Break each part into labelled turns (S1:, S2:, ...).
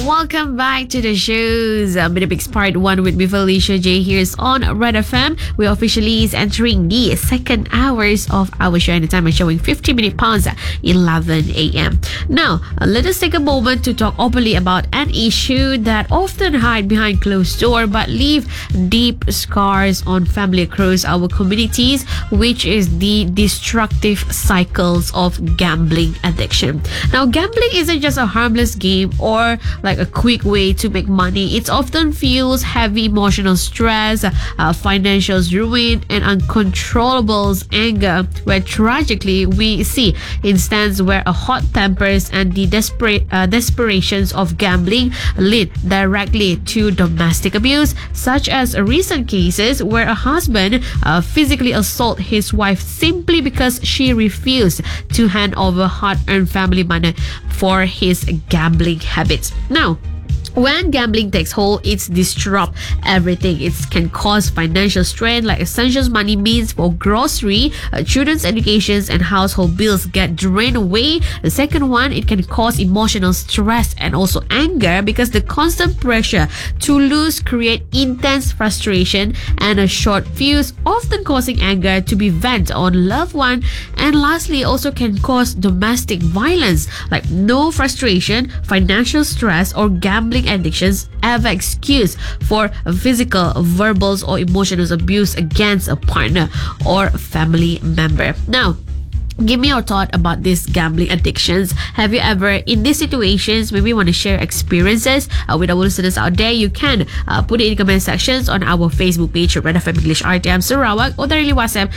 S1: Welcome back to the shows. Minipix Part 1 with me, Felicia J. Here's on Red FM. We're officially entering the second hours of our show, and the time is showing 50 minutes past 11 a.m. Now, let us take a moment to talk openly about an issue that often hide behind closed door but leave deep scars on family across our communities, which is the destructive cycles of gambling addiction. Now, gambling isn't just a harmless game or like a quick way to make money. It often fuels heavy emotional stress, financial ruin, and uncontrollable anger, where tragically we see instances where a hot tempers and the desperations of gambling lead directly to domestic abuse, such as recent cases where a husband physically assault his wife simply because she refused to hand over hard-earned family money for his gambling habits. Now, when gambling takes hold, it disrupts everything. It can cause financial strain, like essentials money means for grocery, children's educations, and household bills get drained away. The second one, it can cause emotional stress and also anger, because the constant pressure to lose create intense frustration and a short fuse, often causing anger to be vented on loved one. And lastly, also can cause domestic violence, like no frustration, financial stress, or gambling addictions ever excuse for physical, verbal, or emotional abuse against a partner or family member. Now, give me your thought about these gambling addictions. Have you ever in these situations? Maybe you want to share experiences with our listeners out there. You can put it in the comment sections on our Facebook page, Red FM English RTM Sarawak, or directly WhatsApp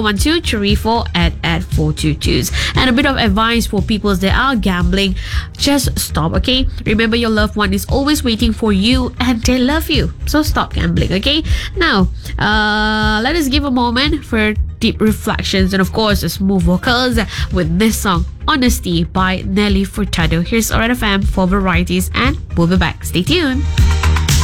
S1: 012-34 And a bit of advice for people that are gambling: just stop, okay? Remember, your loved one is always waiting for you and they love you. So stop gambling, okay? Now, let us give a moment for deep reflections and of course smooth vocals with this song Honesty by Nelly Furtado. Here's Red FM for varieties, and we'll be back. Stay tuned.